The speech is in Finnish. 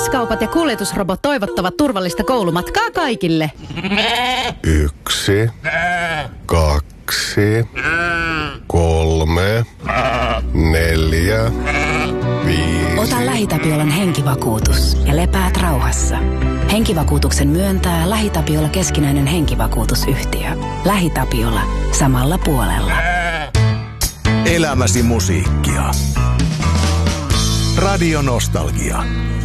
Kaupat ja kuljetusrobot toivottavat turvallista koulumatkaa kaikille. 1, 2, 3, 4, 5. Ota LähiTapiolan henkivakuutus ja lepäät rauhassa. Henkivakuutuksen myöntää LähiTapiola keskinäinen henkivakuutusyhtiö. LähiTapiola. Samalla puolella. Elämäsi musiikkia. Radio Nostalgia.